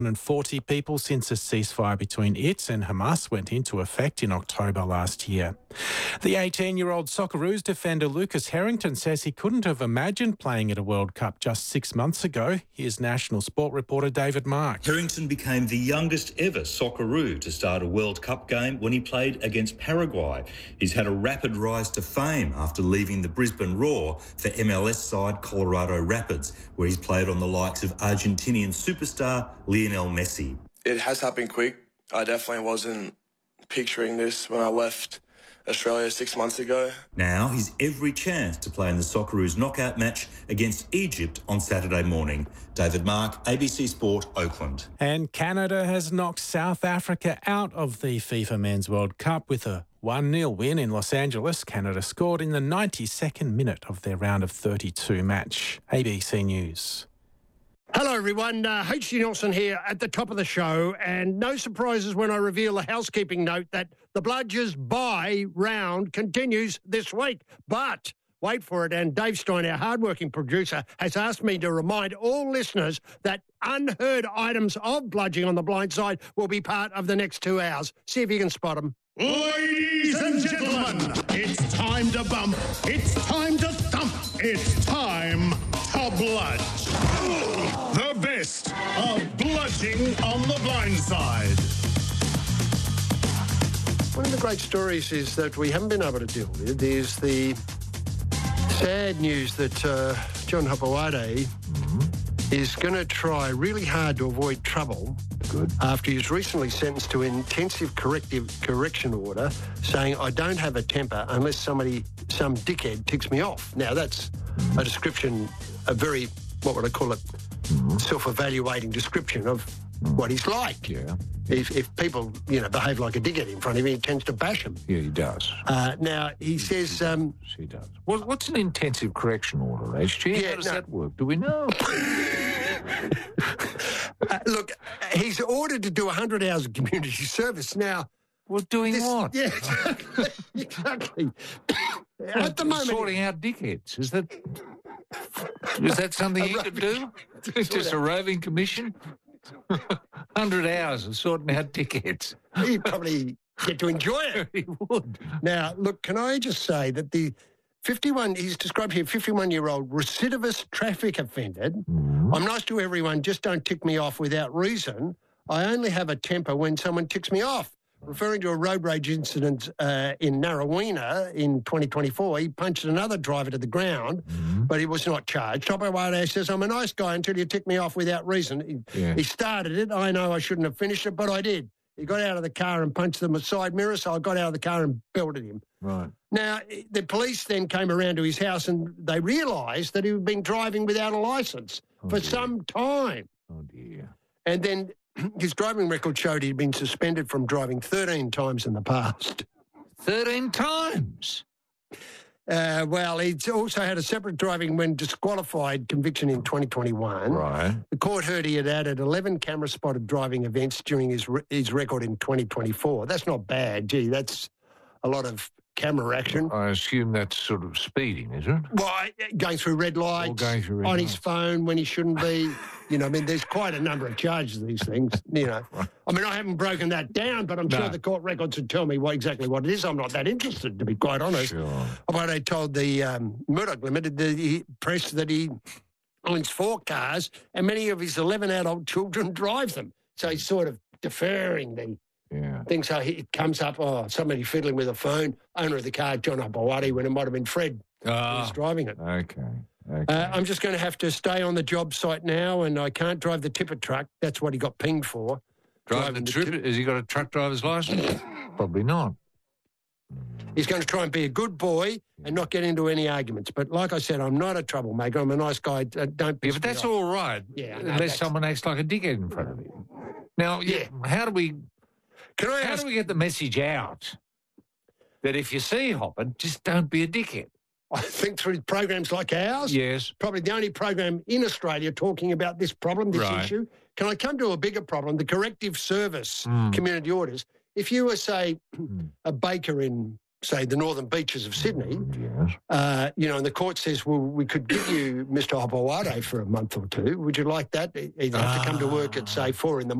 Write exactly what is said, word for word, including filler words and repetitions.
forty people since a ceasefire between it and Hamas went into effect in October last year. The eighteen-year-old Socceroos defender Lucas Harrington says he couldn't have imagined playing at a World Cup just six months ago. Here's national sport reporter David Mark. Harrington became the youngest ever Socceroo to start a World Cup game when he played against Paraguay. He's had a rapid rise to fame after leaving the Brisbane Roar for M L S side Colorado Rapids, where he's played on the likes of Argentinian superstar Lionel Messi. It has happened quick. I definitely wasn't picturing this when I left Australia six months ago. Now he's every chance to play in the Socceroos knockout match against Egypt on Saturday morning. David Mark, A B C Sport, Oakland. And Canada has knocked South Africa out of the FIFA Men's World Cup with a one nil win in Los Angeles. Canada scored in the ninety-second minute of their round of thirty-two match. A B C News. Hello everyone, uh, H G Nelson here at the top of the show, and no surprises when I reveal a housekeeping note that the Bludgers buy round continues this week. But wait for it, and Dave Stein, our hardworking producer, has asked me to remind all listeners that unheard items of Bludging on the Blind Side will be part of the next two hours. See if you can spot them. Ladies and gentlemen, it's time to bump, it's time to thump, it's time to bludge. The best of Bludging on the Blind Side. One of the great stories is that we haven't been able to deal with is the sad news that uh, John Hopewade mm-hmm. is going to try really hard to avoid trouble. Good. After he was recently sentenced to intensive corrective correction order, saying, I don't have a temper unless somebody, some dickhead ticks me off. Now, that's mm-hmm. a description, a very, what would I call it, mm-hmm. self-evaluating description of mm-hmm. what he's like. Yeah. If, if people, you know, behave like a dickhead in front of him, he tends to bash them. Yeah, he does. Uh, now, he says... Um, he does. What, what's an intensive correction order, H G? Yeah, How does no. that work? Do we know? uh, look, he's ordered to do one hundred hours of community service. Now... Well, doing this, what? Yeah, exactly. exactly. At the moment... Sorting out dickheads. Is that... Is that something he could do? Just a roving commission? one hundred hours of sorting out tickets. He'd probably get to enjoy it. He would. Now, look, can I just say that the fifty-one, he's described here, fifty-one-year-old recidivist traffic offender. Mm-hmm. I'm nice to everyone, just don't tick me off without reason. I only have a temper when someone ticks me off. Referring to a road rage incident uh, in Narrowena in twenty twenty-four, he punched another driver to the ground, mm-hmm. but he was not charged. Hopewade says, I'm a nice guy until you tick me off without reason. He, yeah. he started it. I know I shouldn't have finished it, but I did. He got out of the car and punched them with side mirror, so I got out of the car and belted him. Right. Now, the police then came around to his house and they realised that he had been driving without a licence oh, for dear. some time. Oh, dear. And then... his driving record showed he'd been suspended from driving thirteen times in the past. thirteen times? Uh, well, he's also had a separate driving when disqualified conviction in twenty twenty-one. Right. The court heard he had added eleven camera-spotted driving events during his re- his record in twenty twenty-four. That's not bad. Gee, that's a lot of camera action. I assume that's sort of speeding, is it? Well, going through red lights, going through red on lights. his phone when he shouldn't be. You know, I mean, there's quite a number of charges of these things, you know. I mean, I haven't broken that down, but I'm no. sure the court records would tell me what exactly what it is. I'm not that interested, to be quite honest. Sure. But I told the um, Murdoch Limited, the press, that he owns four cars and many of his eleven adult children drive them. So he's sort of deferring the yeah. thing. So he, it comes up, oh, somebody fiddling with a phone, owner of the car, John Hopewade, when it might have been Fred oh, who was driving it. Okay. Okay. Uh, I'm just going to have to stay on the job site now, and I can't drive the tipper truck. That's what he got pinged for. Drive the tripper? Tip- Has he got a truck driver's licence? Probably not. He's going to try and be a good boy and not get into any arguments. But like I said, I'm not a troublemaker. I'm a nice guy. Uh, don't piss Yeah, but that's me off. all right. Yeah, no, unless that's- someone acts like a dickhead in front of you. Now, yeah, how do we? Can I how ask? do we get the message out that if you see Hopper, just don't be a dickhead? I think through programs like ours. Yes. Probably the only program in Australia talking about this problem, this Right. issue. Can I come to a bigger problem, the corrective service Mm. community orders? If you were, say, a baker in say, the northern beaches of Sydney, uh, you know, and the court says, well, we could give you Mister Hopewade for a month or two. Would you like that? He'd have to come to work at, say, four in the